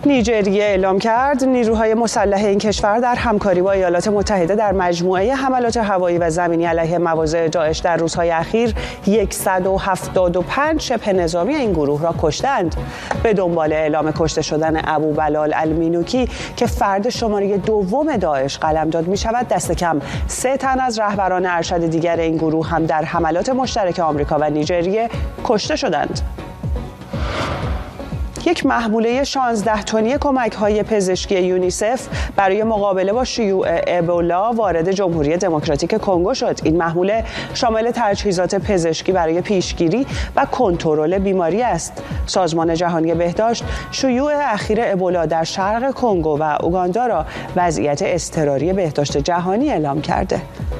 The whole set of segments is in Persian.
نیجریه اعلام کرد نیروهای مسلح این کشور در همکاری با ایالات متحده در مجموعه حملات هوایی و زمینی علیه مواضع داعش در روزهای اخیر 175 شبه نظامی این گروه را کشتند. به دنبال اعلام کشته شدن ابوبلال المینوکی که فرد شماره دوم داعش قلمداد می شود، دست کم 3 تن از رهبران ارشد دیگر این گروه هم در حملات مشترک آمریکا و نیجریه کشته شدند. یک محموله 16 تنی کمک‌های پزشکی یونیسف برای مقابله با شیوع ابولا وارد جمهوری دموکراتیک کنگو شد. این محموله شامل تجهیزات پزشکی برای پیشگیری و کنترل بیماری است. سازمان جهانی بهداشت شیوع اخیر ابولا در شرق کنگو و اوگاندا را وضعیت اضطراری بهداشت جهانی اعلام کرده.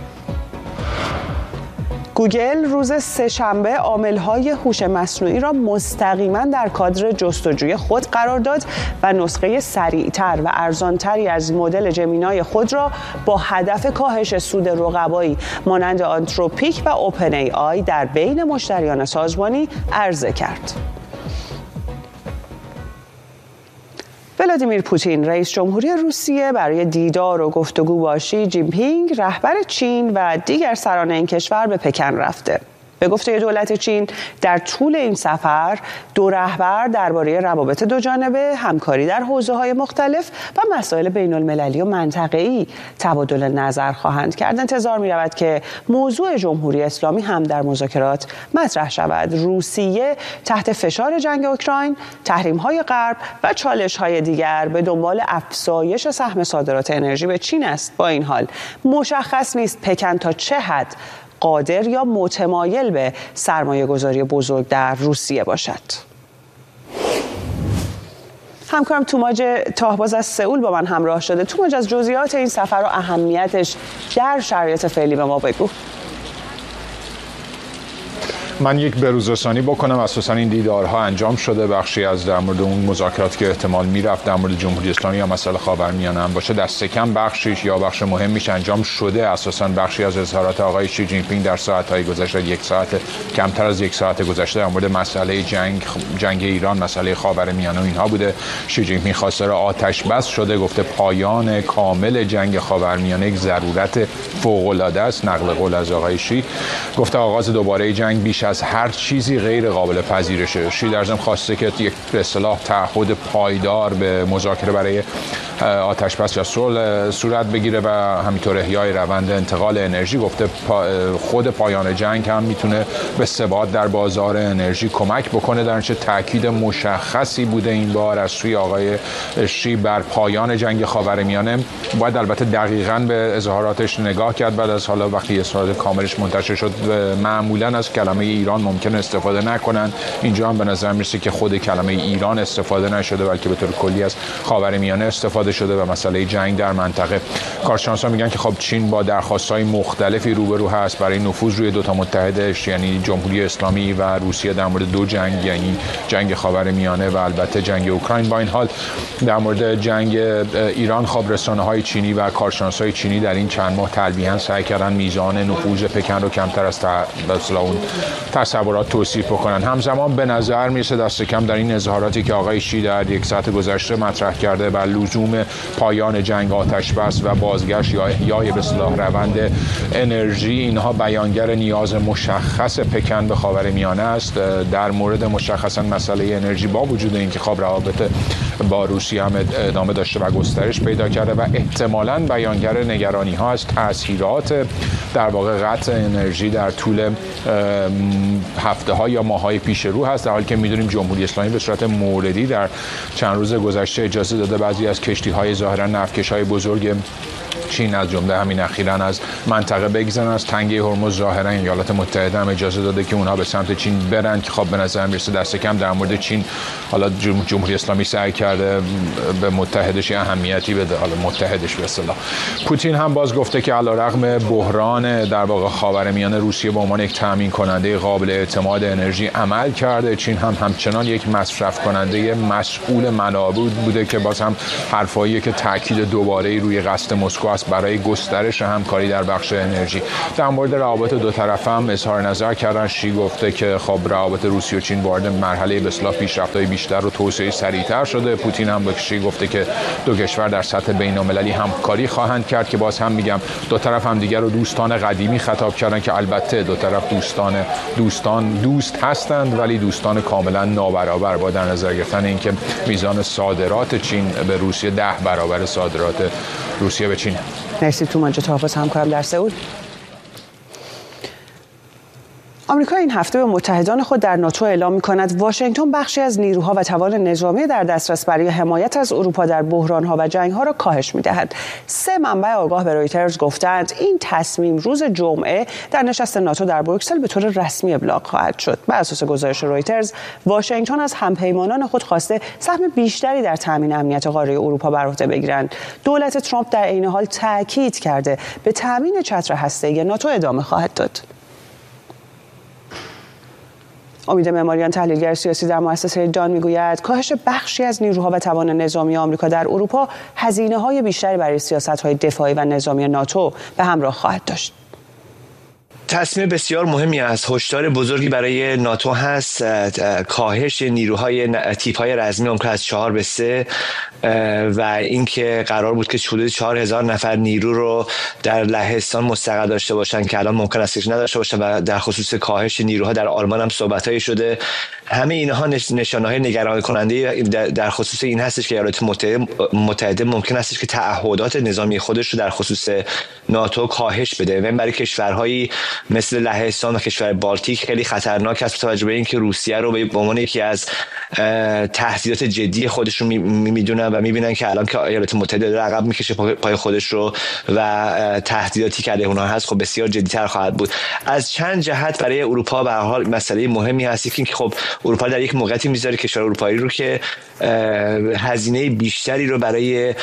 گوگل روز سه‌شنبه عامل‌های هوش مصنوعی را مستقیماً در کادر جستجوی خود قرار داد و نسخه سریعتر و ارزانتری از مدل جمینای خود را با هدف کاهش سود رقبایی مانند آنتروپیک و اوپن ای آی در بین مشتریان سازمانی عرضه کرد. ولادیمیر پوتین رئیس جمهوری روسیه برای دیدار و گفتگو با شی جین پینگ رهبر چین و دیگر سران این کشور به پکن رفته. به گفته دولت چین در طول این سفر دو رهبر درباره روابط دوجانبه، همکاری در حوزه‌های مختلف و مسائل بین‌المللی و منطقه‌ای تبادل نظر خواهند کرد. انتظار می‌رود که موضوع جمهوری اسلامی هم در مذاکرات مطرح شود. روسیه تحت فشار جنگ اوکراین، تحریم‌های غرب و چالش‌های دیگر به دنبال افزایش سهم صادرات انرژی به چین است. با این حال مشخص نیست پکن تا چه حد قادر یا متمایل به سرمایه‌گذاری بزرگ در روسیه باشد. همکارم توماج تاهباز از سئول با من همراه شده. توماج، از جزئیات این سفر و اهمیتش در شرایط فعلی به ما بگو. من یک بروزرسانی بکنم. اساساً این دیدارها انجام شده، بخشی از در مورد اون مذاکرات که احتمال میرفت در مورد جمهوری اسلامی یا مسائل خاورمیانه هم باشه، دست کم بخشیش یا بخش مهمیش انجام شده. اساساً بخشی از اظهارات آقای شی جین پینگ در ساعت‌های گذشته، کمتر از یک ساعت گذشته، در مورد مسئله جنگ ایران، مسئله خاورمیانه و اینها بوده. شی جین پینگ خواستار آتش بس شده، گفته پایان کامل جنگ خاورمیانه یک ضرورت فوق‌العاده است. نقل قول از آقای شی. گفته آغاز دوباره جنگ بیش از هر چیزی غیر قابل پذیرشه. شی در ضمن خواسته که یک به اصطلاح تعهد پایدار به مذاکره برای آتش‌بس یا صلح صورت بگیره و همینطور احیای روند انتقال انرژی. گفته خود پایان جنگ هم میتونه به ثبات در بازار انرژی کمک بکنه. در نتیجه تاکید مشخصی بوده این بار از سوی آقای شی بر پایان جنگ خاورمیانه. باید البته دقیقاً به اظهاراتش نگاه کرد. بعد از حالا وقتی اظهارات کاملش منتشر شد، معمولاً از کلمه ایران ممکن استفاده نکنن. اینجا هم به نظر میرسه که خود کلمه ایران استفاده نشده، بلکه به طور کلی از خاورمیانه استفاده شده و مسئله جنگ در منطقه. کارشناسا میگن که خب چین با درخواست‌های مختلفی روبرو هست برای نفوذ روی دو تا متحدش، یعنی جمهوری اسلامی و روسیه، در مورد دو جنگ، یعنی جنگ خاورمیانه و البته جنگ اوکراین. با این حال در مورد جنگ ایران، خب رسانه‌های چینی و کارشناسای چینی در این چند ماه تلویحاً سعی کردن میزان نفوذ پکن رو کمتر از اون تصورات توصیف بکنن. همزمان به نظر میرسه دست کم در این اظهاراتی که آقای شی در یک ساعت گذشته مطرح کرده و لزوم پایان جنگ آتش بس و بازگشت یا احیای به اصطلاح روند انرژی، اینها بیانگر نیاز مشخص پکن به خاورمیانه است. در مورد مشخصا مسئله انرژی، با وجود اینکه خب روابط با روسیه هم ادامه داشته و گسترش پیدا کرده و احتمالاً بیانگر نگرانی ها از تاثیرات در واقع قطع انرژی در طول هفته ها یا ماه های پیش رو هست، در حالی که میدونیم جمهوری اسلامی به صورت موردی در چند روز گذشته اجازه داده بعضی از کشتی های ظاهرا نفتکش های بزرگ چین از جمله همین اخیراً از منطقه بگذرن. از تنگه هرمز ظاهرا ایالات متحده هم اجازه داده که اونها به سمت چین برن، که خب به نظر میرسه دست کم در مورد چین حالا جمهوری اسلامی سعی کرده به متحدش اهمیتی بده، حالا متحدش به اصطلاح. پوتین هم باز گفته که علیرغم بحران در واقع خاورمیانه، روسیه به عنوان یک تامین کننده قابل اعتماد انرژی عمل کرده. چین هم همچنان یک مصرف کننده مسئول منابع بوده که باز هم حرف دفاعی که تاکید دوباره روی قصد مسکو است برای گسترش همکاری در بخش انرژی. در مورد روابط دو طرفه هم اظهار نظر کردن. شی گفته که خب روابط روسیه و چین وارد مرحله به اصطلاح پیشرفت‌های بیشتر و توسعه سریعتر شده. پوتین هم به شی گفته که دو کشور در سطح بین‌المللی همکاری خواهند کرد که باز هم میگم دو طرف هم دیگر رو دوستان قدیمی خطاب کردن که البته دو طرف دوست هستند ولی دوستان کاملا نابرابر، با در نظر گرفتن اینکه میزان صادرات چین به روسیه 10 برابر صادرات روسیه به چین. مرسی توماج تحافظ همکارم در سئول. آمریکا این هفته به متحدان خود در ناتو اعلام می‌کند واشنگتن بخشی از نیروها و توان نظامی در دسترس برای حمایت از اروپا در بحران‌ها و جنگ‌ها را کاهش می‌دهد. 3 منبع آگاه به رویترز گفتند این تصمیم روز جمعه در نشست ناتو در بروکسل به طور رسمی ابلاغ خواهد شد. بر اساس گزارش رویترز، واشنگتن از همپیمانان خود خواسته سهم بیشتری در تامین امنیت قاره اروپا بر عهده بگیرند. دولت ترامپ در عین حال تاکید کرده به تامین چتر هسته‌ای ناتو ادامه خواهد داد. امید معماریان، تحلیلگر سیاسی در مؤسسه دان، میگوید کاهش بخشی از نیروها و توان نظامی آمریکا در اروپا هزینه‌های بیشتری برای سیاست‌های دفاعی و نظامی ناتو به همراه خواهد داشت. تصمیم بسیار مهمی است، هشدار بزرگی برای ناتو هست. کاهش نیروهای تیپ‌های رزمی ممکن از 4 به 3 و اینکه قرار بود که حدود 4000 نفر نیرو رو در لهستان مستقر داشته باشن که الان ممکن است نداشته باشن و در خصوص کاهش نیروها در آلمان هم صحبت‌هایی شده. همه اینها نشانه‌های نگران کننده در خصوص این هستش که ایالات متحده ممکن است که تعهدات نظامی خودش رو در خصوص ناتو کاهش بده. و برای کشورهایی مثل لهستان و کشور بالتیک خیلی خطرناک است، توجه به اینکه روسیه رو به عنوان یکی از تهدیدات جدی خودشون میدونن و میبینن که الان که ایالات متحده داره عقب میکشه پای خودش رو و تهدیداتی که علیه اونها هست خب بسیار جدی‌تر خواهد بود. از چند جهت برای اروپا به هر حال مسئله مهمی هست که خب اروپا در یک موقعیتی میذاره کشور اروپایی رو که هزینه بیشتری رو برای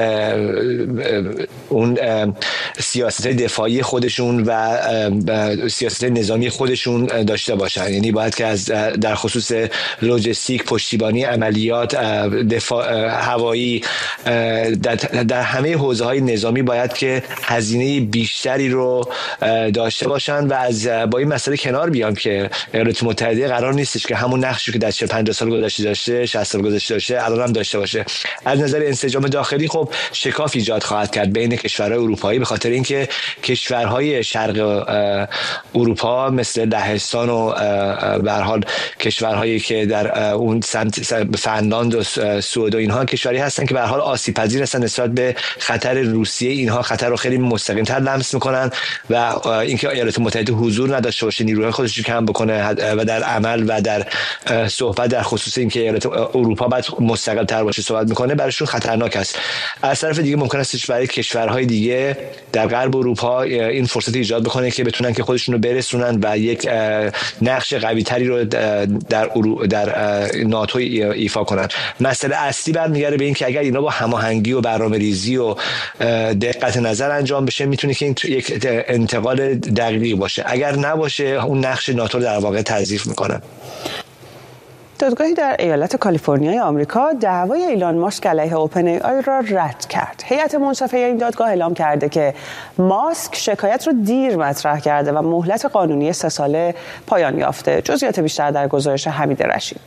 اون سیاست دفاعی خودشون و سیاست نظامی خودشون داشته باشن. یعنی باید که از در خصوص لوجستیک، پشتیبانی عملیات، دفاع هوایی، در همه حوزه‌های نظامی باید که هزینه بیشتری رو داشته باشن و از با این مسئله کنار بیان که ایالات متحده قرار نیستش که همون نقشی که در 50 سال گذشته داشته، 60 سال گذشته داشته، الان هم داشته باشه. از نظر انسجام داخلی خب شکاف ایجاد خواهد کرد بین کشورهای اروپایی، به خاطر اینکه کشورهای شرق اروپا مثل لهستان و به هر حال کشورهایی که در اون سمت فنلاند و سوئد و اینها کشوری هستن که به هر حال آسیب پذیر هستن نسبت به خطر روسیه. اینها خطر رو خیلی مستقیم تر لمس میکنن و اینکه ایالات متحده حضور نداشته باشه، نیروهای خودش رو کم بکنه و در عمل و در صحبت در خصوص اینکه ایالات اروپا باید مستقل تر باشه صحبت میکنه، برایشون خطرناک است. از طرف دیگه ممکن است برای کشورهای دیگه در غرب اروپا این فرصت ایجاد بکنه که بتونن که خودشون رو برسونن و یک نقش قوی تری رو در ناتو ایفا کنن. مسئله اصلی برمیگره به این که اگر اینا با هماهنگی و برنامه‌ریزی و دقت نظر انجام بشه میتونه که این یک انتقال دقیق باشه. اگر نباشه اون نقش ناتو رو در واقع تضعیف میکنه. دادگاهی در ایالت کالیفرنیای آمریکا دعوای ایلان ماسک علیه اوپن ای آی را رد کرد. هیئت منصفه این دادگاه اعلام کرده که ماسک شکایت را دیر مطرح کرده و مهلت قانونی 3 ساله پایان یافته. جزئیات بیشتر در گزارش حمید رشید.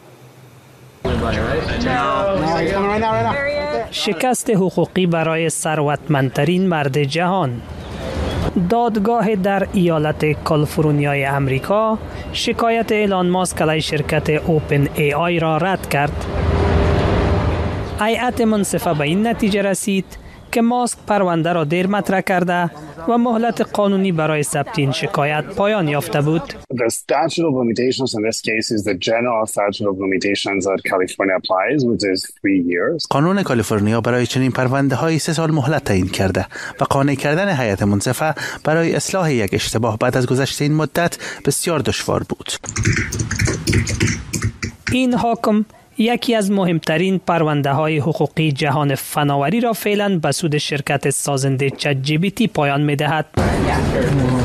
شکست حقوقی برای ثروتمندترین مرد جهان. دادگاه در ایالت کالیفرنیای امریکا شکایت ایلان ماسک علیه شرکت اوپن ای آی را رد کرد. هیئت منصفه به این نتیجه رسید که ماسک پرونده را دیر مطرح کرده و مهلت قانونی برای ثبت این شکایت پایان یافته بود. The statute of limitations in this case is the general statute of limitations that California applies, which is 3 years. قانون کالیفرنیا برای چنین پرونده‌های 3 سال مهلت تعیین کرده و قانع کردن هیئت منصفه برای اصلاح یک اشتباه بعد از گذشت این مدت بسیار دشوار بود. این حکم یکی از مهمترین پرونده‌های حقوقی جهان فناوری را فعلا به سود شرکت سازنده چت جی پی تی پایان می‌دهد.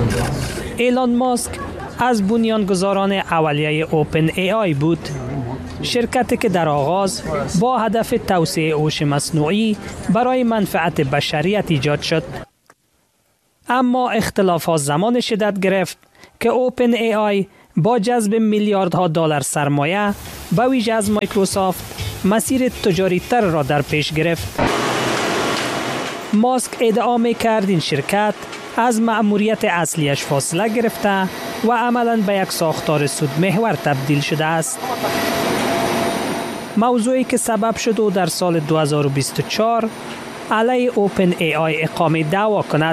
ایلان ماسک از بنیانگذاران اولیه اوپن ای آی بود. شرکتی که در آغاز با هدف توسعه هوش مصنوعی برای منفعت بشریت ایجاد شد. اما اختلافات زمان شدت گرفت که اوپن ای آی با جذب میلیاردها دلار سرمایه به ویژه از مایکروسافت مسیر تجاری تر را در پیش گرفت. ماسک ادعا می‌کرد این شرکت از مأموریت اصلیش فاصله گرفته و عملاً به یک ساختار سودمحور تبدیل شده است. موضوعی که سبب شد او در سال 2024 علیه اوپن ای آی اقامه دعوا کند.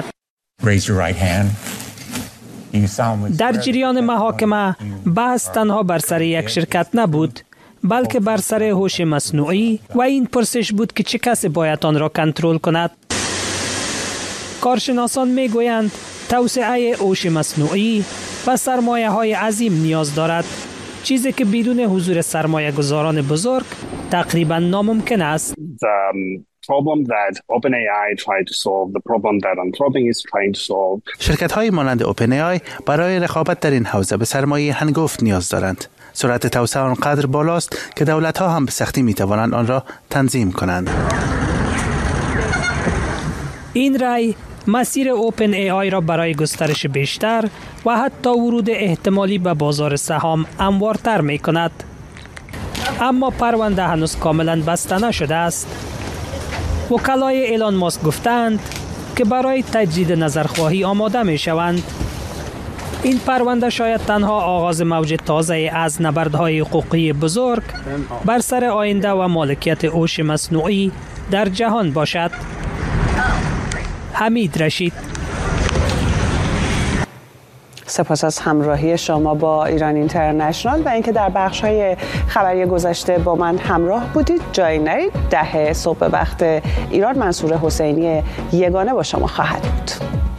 در جریان محاکمه بحث تنها بر سر یک شرکت نبود، بلکه بر سر هوش مصنوعی و این پرسش بود که چه کسی باید آن را کنترل کند. کارشناسان میگویند توسعه هوش مصنوعی و سرمایه های عظیم نیاز دارد، چیزی که بدون حضور سرمایه گذاران بزرگ تقریبا ناممکن است. شرکت‌های مانند اوپن ای آی برای رقابت در این حوزه به سرمایه هنگفت نیاز دارند. سرعت توسعه آنقدر بالاست که دولت‌ها هم به سختی می‌توانند آن را تنظیم کنند. این رأی مسیر اوپن ای آی را برای گسترش بیشتر و حتی ورود احتمالی به بازار سهام هموارتر می کند. اما پرونده هنوز کاملا بسته نشده است. وکلای ایلان ماسک گفتند که برای تجدید نظرخواهی آماده می شوند. این پرونده شاید تنها آغاز موج تازه از نبردهای حقوقی بزرگ بر سر آینده و مالکیت هوش مصنوعی در جهان باشد. حمید رشید. سپاس از همراهی شما با ایران اینترنشنال و اینکه در بخش‌های خبری گذشته با من همراه بودید. جای نرید. 10 صبح وقت ایران منصور حسینی یگانه با شما خواهد بود.